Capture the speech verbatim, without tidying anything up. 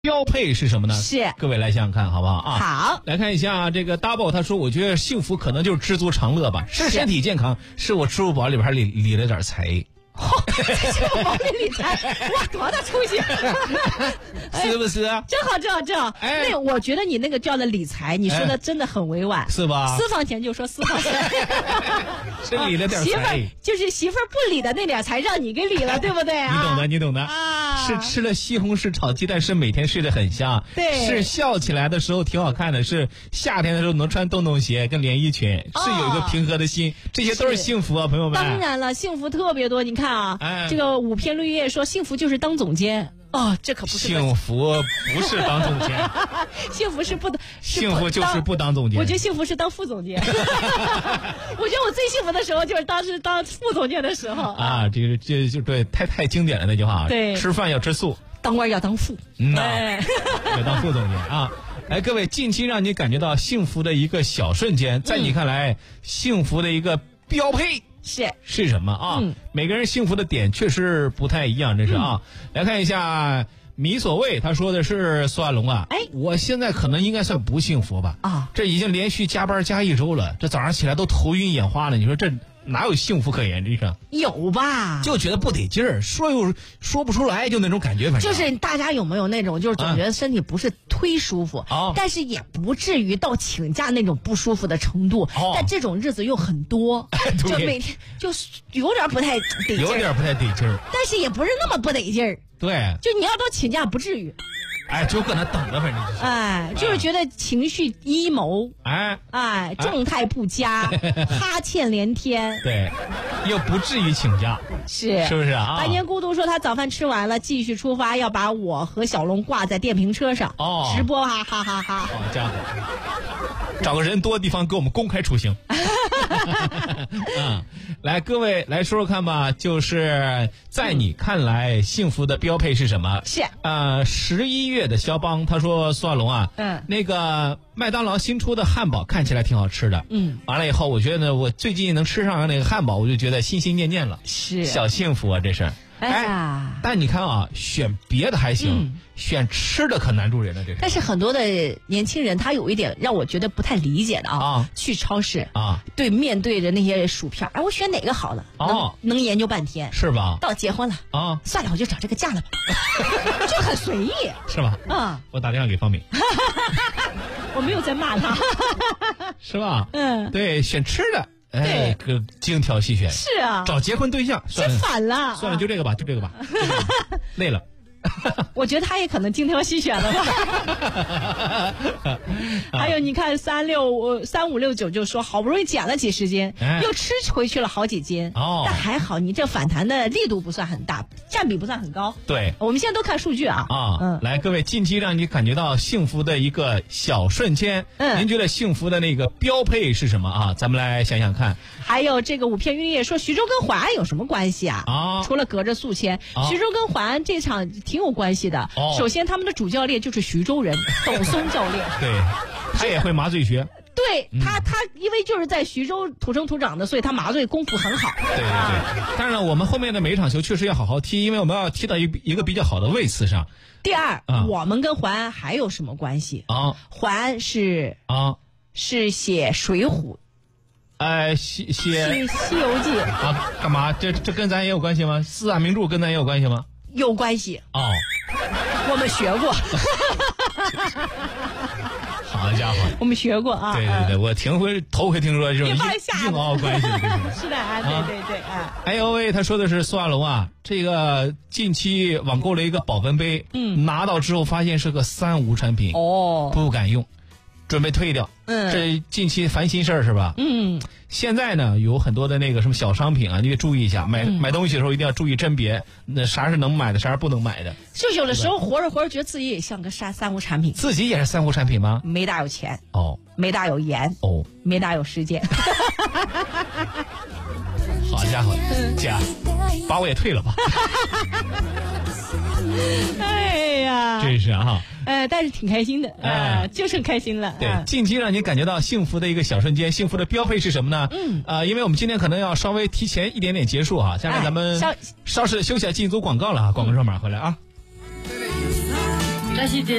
标配是什么呢？ 是， 各位来想想看，好不好啊？ 好， 来看一下这个 Double， 他说，我觉得幸福可能就是知足常乐吧，是身体健康，是我支付宝里边理理了点财。 哦，这是个保密理财，哇，多大出息！ 是不是？ 正好，正好，正好。哎，那我觉得你那个叫的理财，你说的真的很委婉， 是吧？ 私房钱就说私房钱， 是理了点财， 媳妇儿就是媳妇儿不理的那点财，让你给理了，对不对啊？ 你懂的，你懂的啊！ 是吃了西红柿炒鸡蛋，是每天睡得很香， 对， 是笑起来的时候挺好看的，是夏天的时候能穿洞洞鞋跟连衣裙， 哦、 是有一个平和的心，这些都是幸福啊，朋友们。 当然了，幸福特别多，你看啊，哎、这个五篇绿叶说幸福就是当总监。哦，这可不是幸福，不是当总监， 幸福是不当， 幸福就是不当总监。 我觉得幸福是当副总监。我觉得我最幸福的时候就是当时当副总监的时候啊，这个这就对，太太经典了那句话。 对， 吃饭要吃素， 当官要当副， 嗯呐，要当副总监啊。哎，各位，近期让你感觉到幸福的一个小瞬间，在你看来，嗯、幸福的一个标配。 是是什么啊、 嗯？ 每个人幸福的点确实不太一样，这是啊。嗯、来看一下米所谓，他说的是苏亚龙啊。哎，我现在可能应该算不幸福吧？啊，这已经连续加班加一周了，这早上起来都头晕眼花了。你说这哪有幸福可言？这是有吧？ 就觉得不得劲儿，说又说不出来，就那种感觉。反正就是大家有没有那种，就是总觉得身体不是忒舒服， 哦、 但是也不至于到请假那种不舒服的程度。哦、但这种日子又很多，就每天就是有点不太得劲儿， 有点不太得劲儿， 但是也不是那么不得劲儿。 对， 就你要到请假不至于。 哎，就搁那等着，反正就是。 哎，就是觉得情绪阴谋， 哎哎，状态不佳，哎、哈欠连天。 对，又不至于请假， 是是不是啊？ 百年孤独说他早饭吃完了，继续出发，要把我和小龙挂在电瓶车上， 哦， 直播哈哈哈哈。 好家伙，找个人多的地方给我们公开出行。嗯，来，各位来说说看吧，就是在你看来，幸福的标配是什么？ 是呃，十一月的肖邦他说，苏亚龙啊， 嗯， 那个麦当劳新出的汉堡看起来挺好吃的， 嗯， 完了以后，我觉得呢，我最近能吃上那个汉堡，我就觉得心心念念了， 是小幸福啊，这是。 哎呀， 但你看啊，选别的还行，嗯、选吃的可难住人了。这是。 但是很多的年轻人，他有一点让我觉得不太理解的啊， 啊去超市啊， 对，面对着那些薯片，哎，我选哪个好了？ 哦， 能, 能研究半天， 是吧？ 到结婚了啊， 算了，我就找这个嫁了吧，就很随意， 是吧？ 啊， 我打电话给方敏， 我没有在骂他， 是吧？ 嗯， 对，选吃的。哎，个精挑细选是啊， 找结婚对象真反了， 算了，就这个吧，就这个吧，就这个吧累了。 我觉得他也可能精挑细选了吧。还有你看三六三五六九就说好不容易减了几十斤，哎、又吃回去了好几斤， 哦， 但还好你这反弹的力度不算很大，占比不算很高。 对， 我们现在都看数据啊。 啊，嗯，来，各位，近期让你感觉到幸福的一个小瞬间，嗯，您觉得幸福的那个标配是什么啊？咱们来想想看。 还有这个五片玉叶说徐州跟淮安有什么关系啊？ 啊， 除了隔着宿迁， 啊、 徐州跟淮安这场挺有关系的。 哦， 首先他们的主教练就是徐州人董松教练， 对，他也会麻醉学。 对他，他因为就是在徐州土生土长的，所以他麻醉功夫很好。 对对对，当然了，我们后面的每一场球确实要好好踢，因为我们要踢到一一个比较好的位次上。 第二， 啊、 我们跟淮安还有什么关系啊？ 淮安是啊， 是写《水浒》。 呃，写写 《西游记》 啊？干嘛？这这跟咱也有关系吗？四大名著跟咱也有关系吗？ 有关系哦， 我们学过。 好家伙， 我们学过啊！ 对对对，我听回头回听说这种硬硬凹关系的， 是的啊，对对对啊！ 哎呦喂，他说的是苏亚龙啊，这个近期网购了一个保温杯， 嗯， 拿到之后发现是个三无产品， 哦， 不敢用，准备退掉。 嗯， 这近期烦心事儿是吧？ 嗯， 现在呢有很多的那个什么小商品啊，你得注意一下，买、嗯、买东西的时候一定要注意甄别，那啥是能买的，啥是不能买的。 就有的时候活着活着觉得自己也像个三三无产品， 自己也是三无产品吗？ 没大有钱哦， 没大有颜哦， 没大有时间。 好家伙，姐，把我也退了吧。 哎呀， 真是啊！ 呃，但是挺开心的，呃，就剩开心了。 对，近期让你感觉到幸福的一个小瞬间，幸福的标配是什么呢？ 嗯， 呃，因为我们今天可能要稍微提前一点点结束哈，下面咱们稍稍事休息，进一组广告了啊，广告之后马上回来啊。 La cité